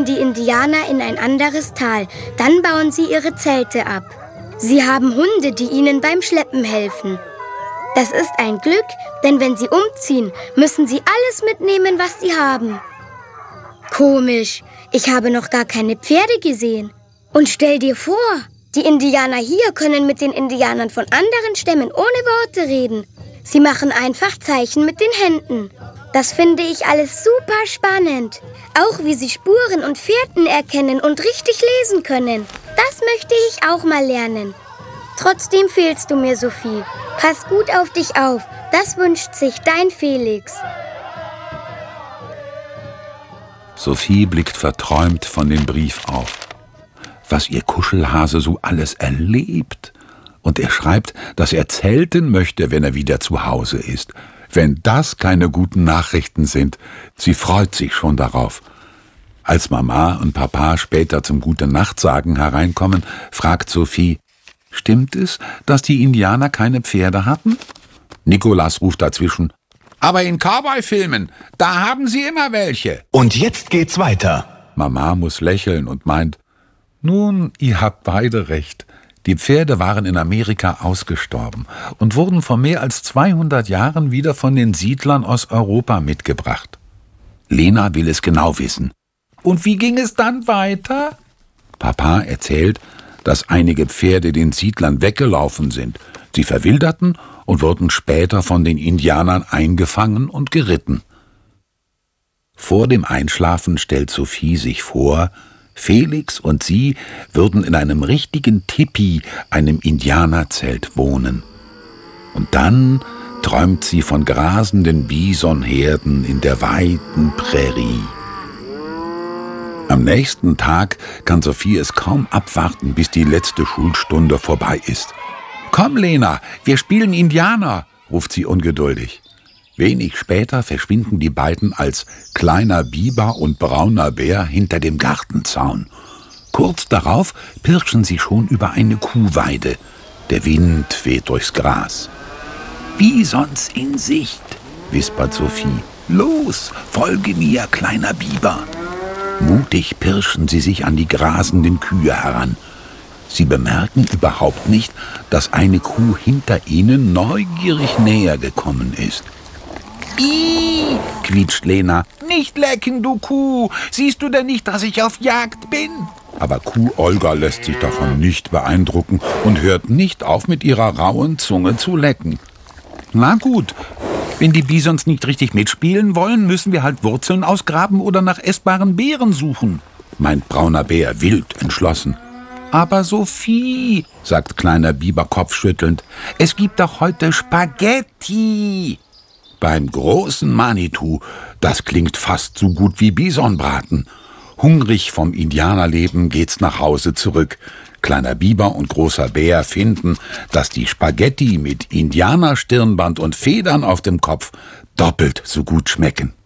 die Indianer in ein anderes Tal. Dann bauen sie ihre Zelte ab. Sie haben Hunde, die ihnen beim Schleppen helfen. Das ist ein Glück, denn wenn sie umziehen, müssen sie alles mitnehmen, was sie haben. Komisch, ich habe noch gar keine Pferde gesehen. Und stell dir vor, die Indianer hier können mit den Indianern von anderen Stämmen ohne Worte reden. Sie machen einfach Zeichen mit den Händen. Das finde ich alles super spannend. Auch wie sie Spuren und Fährten erkennen und richtig lesen können. Das möchte ich auch mal lernen. Trotzdem fehlst du mir, Sophie. Pass gut auf dich auf. Das wünscht sich dein Felix. Sophie blickt verträumt von dem Brief auf. Was ihr Kuschelhase so alles erlebt. Und er schreibt, dass er zelten möchte, wenn er wieder zu Hause ist. Wenn das keine guten Nachrichten sind, sie freut sich schon darauf. Als Mama und Papa später zum Gute-Nacht-Sagen hereinkommen, fragt Sophie, stimmt es, dass die Indianer keine Pferde hatten? Nikolas ruft dazwischen, aber in Cowboy-Filmen, da haben sie immer welche. Und jetzt geht's weiter. Mama muss lächeln und meint, nun, ihr habt beide recht. Die Pferde waren in Amerika ausgestorben und wurden vor mehr als 200 Jahren wieder von den Siedlern aus Europa mitgebracht. Lena will es genau wissen. Und wie ging es dann weiter? Papa erzählt, dass einige Pferde den Siedlern weggelaufen sind. Sie verwilderten und wurden später von den Indianern eingefangen und geritten. Vor dem Einschlafen stellt Sophie sich vor, Felix und sie würden in einem richtigen Tipi, einem Indianerzelt, wohnen. Und dann träumt sie von grasenden Bisonherden in der weiten Prärie. Am nächsten Tag kann Sophie es kaum abwarten, bis die letzte Schulstunde vorbei ist. »Komm, Lena, wir spielen Indianer«, ruft sie ungeduldig. Wenig später verschwinden die beiden als kleiner Biber und brauner Bär hinter dem Gartenzaun. Kurz darauf pirschen sie schon über eine Kuhweide. Der Wind weht durchs Gras. »Bisons in Sicht«, wispert Sophie. »Los, folge mir, kleiner Biber.« Mutig pirschen sie sich an die grasenden Kühe heran. Sie bemerken überhaupt nicht, dass eine Kuh hinter ihnen neugierig näher gekommen ist. »Ih«, quietscht Lena. »Nicht lecken, du Kuh! Siehst du denn nicht, dass ich auf Jagd bin?« Aber Kuh Olga lässt sich davon nicht beeindrucken und hört nicht auf, mit ihrer rauen Zunge zu lecken. »Na gut, wenn die Bisons nicht richtig mitspielen wollen, müssen wir halt Wurzeln ausgraben oder nach essbaren Beeren suchen«, meint brauner Bär wild entschlossen. »Aber Sophie«, sagt kleiner Biber kopfschüttelnd, »es gibt doch heute Spaghetti.« Beim großen Manitou, das klingt fast so gut wie Bisonbraten. Hungrig vom Indianerleben geht's nach Hause zurück. Kleiner Biber und großer Bär finden, dass die Spaghetti mit Indianerstirnband und Federn auf dem Kopf doppelt so gut schmecken.